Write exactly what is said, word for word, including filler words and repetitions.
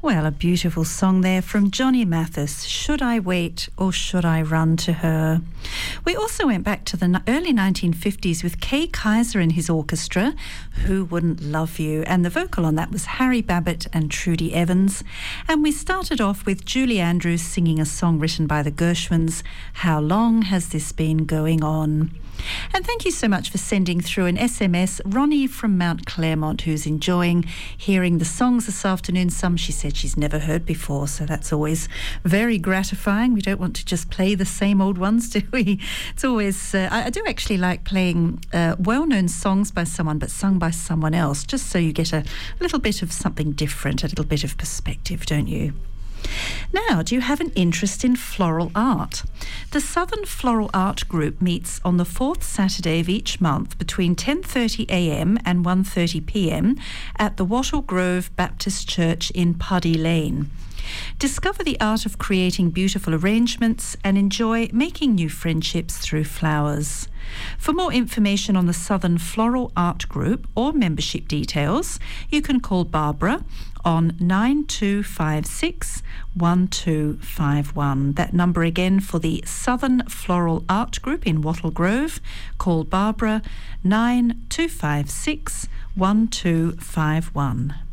Well, a beautiful song there from Johnny Mathis, Should I Wait or Should I Run to Her? We also went back to the early nineteen fifties with Kay Kaiser and his orchestra, Who Wouldn't Love You? And the vocal on that was Harry Babbitt and Trudy Evans. And we started off with Julie Andrews singing a song written by the Gershwins, How Long Has This Been Going On? And thank you so much for sending through an S M S. Ronnie from Mount Claremont, who's enjoying hearing the songs this afternoon. Some she said she's never heard before, so that's always very gratifying. We don't want to just play the same old ones, do we? It's always, uh, I, I do actually like playing uh, well-known songs by someone but sung by someone else, just so you get a little bit of something different, a little bit of perspective, don't you? Now, do you have an interest in floral art? The Southern Floral Art Group meets on the fourth Saturday of each month between ten thirty a m and one thirty p m at the Wattle Grove Baptist Church in Puddy Lane. Discover the art of creating beautiful arrangements and enjoy making new friendships through flowers. For more information on the Southern Floral Art Group or membership details, you can call Barbara on nine two five six, one two five one. That number again for the Southern Floral Art Group in Wattle Grove. Call Barbara nine two five six, one two five one.